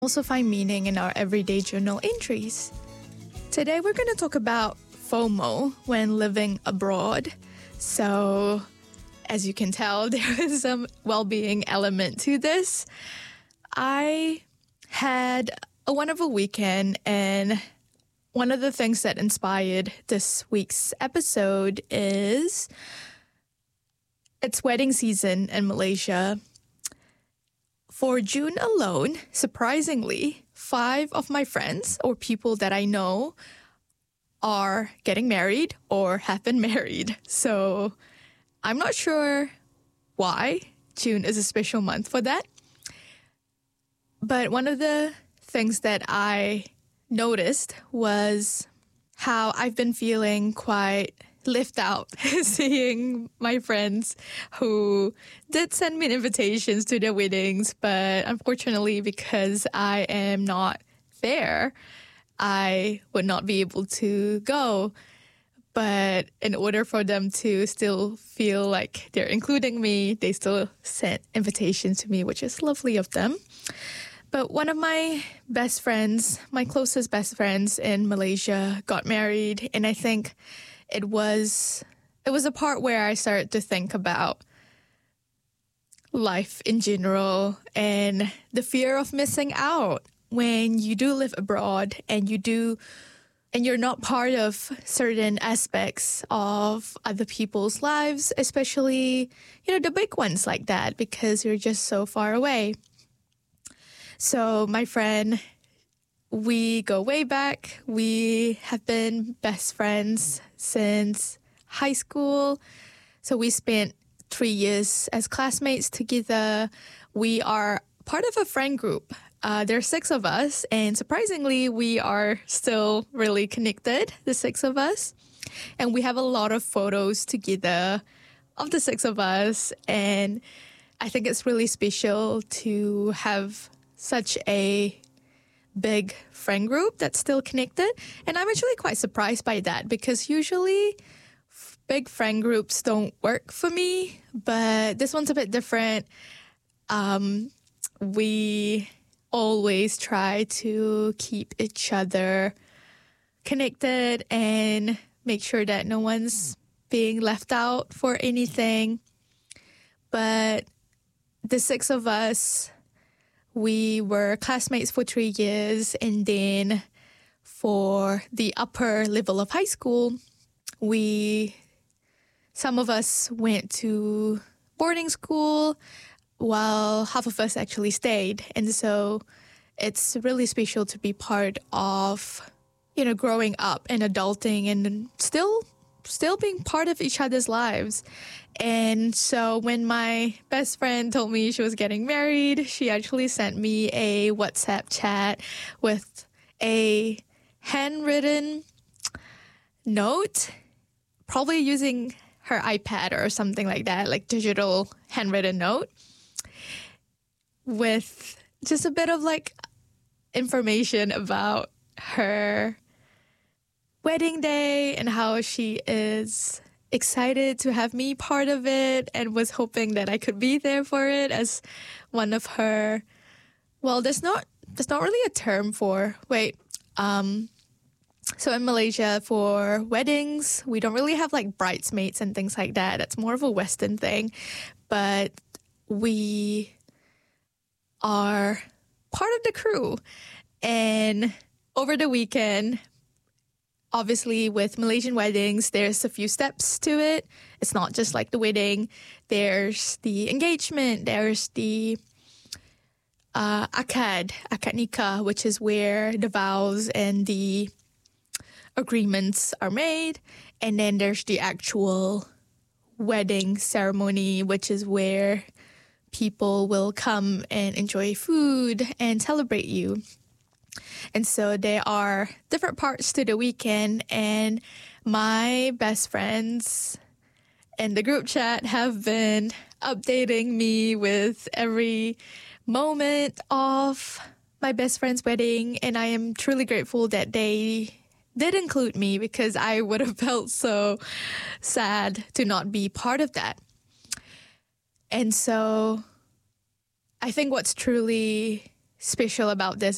also find meaning in our everyday journal entries. Today we're going to talk about FOMO when living abroad. So, as you can tell, there is some well-being element to this. I had a wonderful weekend, and one of the things that inspired this week's episode is it's wedding season in Malaysia. For June alone, surprisingly, 5 of my friends or people that I know are getting married or have been married. So I'm not sure why June is a special month for that. But one of the things that I noticed was how I've been feeling quite left out seeing my friends who did send me invitations to their weddings, but unfortunately, because I am not there, I would not be able to go. But in order for them to still feel like they're including me, they still sent invitations to me, which is lovely of them. But one of my best friends, my closest best friends in Malaysia, got married, and I think it was a part where I started to think about life in general and the fear of missing out when you do live abroad and you're not part of certain aspects of other people's lives, especially, the big ones like that, because you're just so far away. So my friend, we go way back. We have been best friends since high school. So we spent 3 years as classmates together. We are part of a friend group. There are 6 of us, and surprisingly, we are still really connected, the 6 of us. And we have a lot of photos together of the 6 of us. And I think it's really special to have such a big friend group that's still connected. And I'm actually quite surprised by that, because usually big friend groups don't work for me, but this one's a bit different. We always try to keep each other connected and make sure that no one's being left out for anything. But the 6 of us, we were classmates for 3 years, and then for the upper level of high school, some of us went to boarding school while half of us actually stayed. And so it's really special to be part of, growing up and adulting and still being part of each other's lives. And so when my best friend told me she was getting married, she actually sent me a WhatsApp chat with a handwritten note, probably using her iPad or something like that, like digital handwritten note, with just a bit of information about her wedding day and how she is excited to have me part of it and was hoping that I could be there for it as one of her. Well, there's not really a term for so in Malaysia for weddings, we don't really have bridesmaids and things like that. That's more of a Western thing, but we are part of the crew. And over the weekend, obviously, with Malaysian weddings, there's a few steps to it. It's not just like the wedding. There's the engagement. There's the akad nikah, which is where the vows and the agreements are made. And then there's the actual wedding ceremony, which is where people will come and enjoy food and celebrate you. And so there are different parts to the weekend, and my best friends in the group chat have been updating me with every moment of my best friend's wedding, and I am truly grateful that they did include me, because I would have felt so sad to not be part of that. And so I think what's truly special about this